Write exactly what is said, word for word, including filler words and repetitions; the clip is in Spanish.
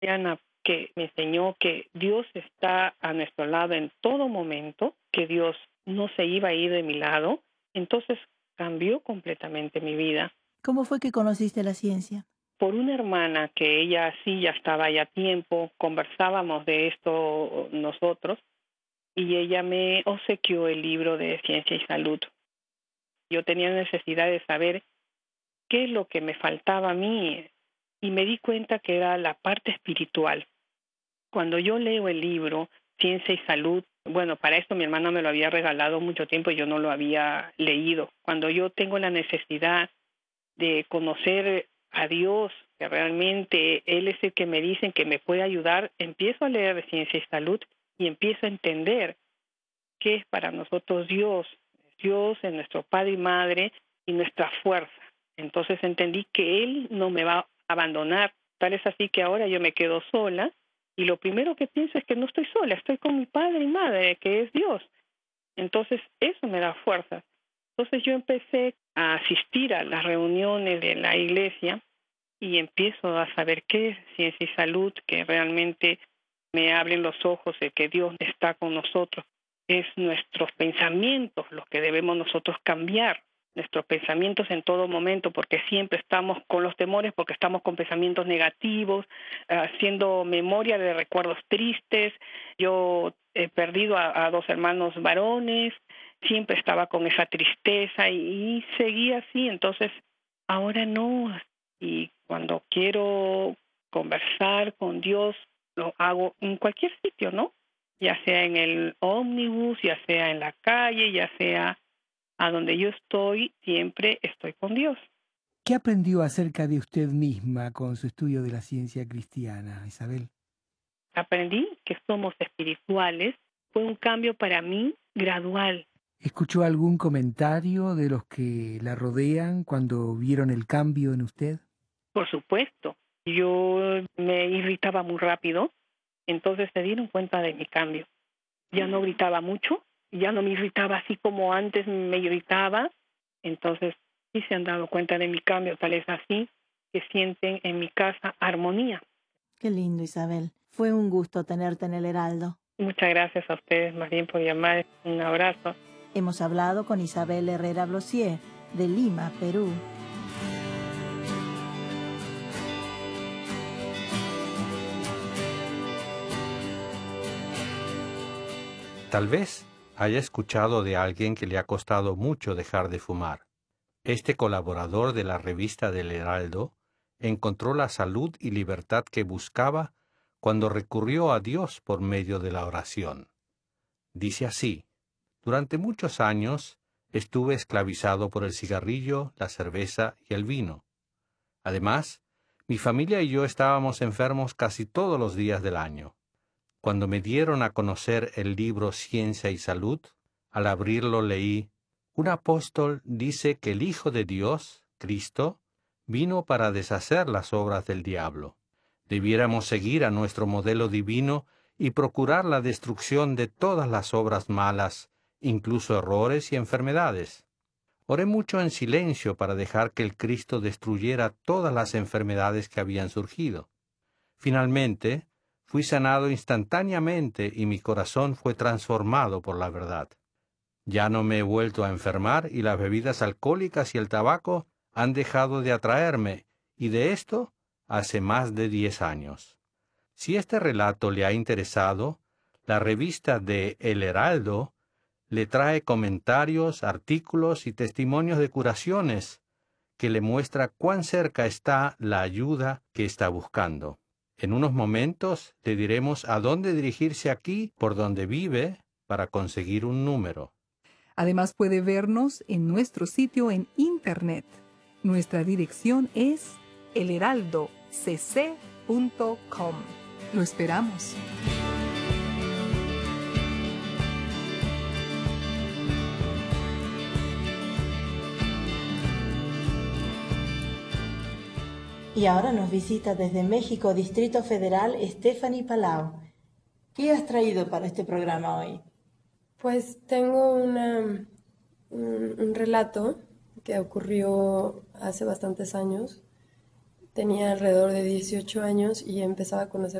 cristiana que me enseñó que Dios está a nuestro lado en todo momento, que Dios no se iba a ir de mi lado, entonces cambió completamente mi vida. ¿Cómo fue que conociste la ciencia? Por una hermana que ella sí ya estaba ya a tiempo, conversábamos de esto nosotros, y ella me obsequió el libro de Ciencia y Salud. Yo tenía necesidad de saber qué es lo que me faltaba a mí y me di cuenta que era la parte espiritual. Cuando yo leo el libro Ciencia y Salud, bueno, para esto mi hermana me lo había regalado mucho tiempo y yo no lo había leído. Cuando yo tengo la necesidad de conocer a Dios, que realmente Él es el que me dicen que me puede ayudar, empiezo a leer de Ciencia y Salud y empiezo a entender qué es para nosotros Dios. Dios es nuestro Padre y Madre y nuestra fuerza. Entonces entendí que Él no me va a abandonar. Tal es así que ahora yo me quedo sola y lo primero que pienso es que no estoy sola, estoy con mi Padre y Madre, que es Dios. Entonces eso me da fuerza. Entonces yo empecé a asistir a las reuniones de la iglesia y empiezo a saber qué es Ciencia y Salud, que realmente me abren los ojos de que Dios está con nosotros. Es nuestros pensamientos los que debemos nosotros cambiar, nuestros pensamientos en todo momento, porque siempre estamos con los temores, porque estamos con pensamientos negativos, haciendo memoria de recuerdos tristes. Yo he perdido a, a dos hermanos varones, siempre estaba con esa tristeza y, y seguía así, entonces ahora no. Y cuando quiero conversar con Dios, lo hago en cualquier sitio, ¿no? Ya sea en el ómnibus, ya sea en la calle, ya sea a donde yo estoy, siempre estoy con Dios. ¿Qué aprendió acerca de usted misma con su estudio de la ciencia cristiana, Isabel? Aprendí que somos espirituales. Fue un cambio para mí gradual. ¿Escuchó algún comentario de los que la rodean cuando vieron el cambio en usted? Por supuesto, yo me irritaba muy rápido, entonces se dieron cuenta de mi cambio. Ya no gritaba mucho, ya no me irritaba así como antes me irritaba, entonces sí se han dado cuenta de mi cambio, tal es así que sienten en mi casa armonía. Qué lindo, Isabel. Fue un gusto tenerte en el Heraldo. Muchas gracias a ustedes más bien por llamar. Un abrazo. Hemos hablado con Isabel Herrera Blosier, de Lima, Perú. Tal vez haya escuchado de alguien que le ha costado mucho dejar de fumar. Este colaborador de la revista del Heraldo encontró la salud y libertad que buscaba cuando recurrió a Dios por medio de la oración. Dice así: durante muchos años estuve esclavizado por el cigarrillo, la cerveza y el vino. Además, mi familia y yo estábamos enfermos casi todos los días del año. Cuando me dieron a conocer el libro Ciencia y Salud, al abrirlo leí: un apóstol dice que el Hijo de Dios, Cristo, vino para deshacer las obras del diablo. Debiéramos seguir a nuestro modelo divino y procurar la destrucción de todas las obras malas, incluso errores y enfermedades. Oré mucho en silencio para dejar que el Cristo destruyera todas las enfermedades que habían surgido. Finalmente, fui sanado instantáneamente y mi corazón fue transformado por la verdad. Ya no me he vuelto a enfermar y las bebidas alcohólicas y el tabaco han dejado de atraerme, y de esto hace más de diez años. Si este relato le ha interesado, la revista de El Heraldo le trae comentarios, artículos y testimonios de curaciones que le muestra cuán cerca está la ayuda que está buscando. En unos momentos le diremos a dónde dirigirse aquí, por donde vive, para conseguir un número. Además puede vernos en nuestro sitio en internet. Nuestra dirección es el heraldo c c punto com. Lo esperamos. Y ahora nos visita desde México, Distrito Federal, Stephanie Palau. ¿Qué has traído para este programa hoy? Pues tengo una, un, un relato que ocurrió hace bastantes años tenía alrededor de dieciocho años y empezaba a conocer